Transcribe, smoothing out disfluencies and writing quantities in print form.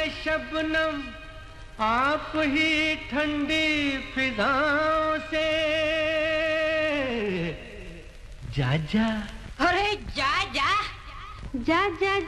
शबनम आप ही ठंडी फिजाओं से जा जा। अरे जा जा जा जा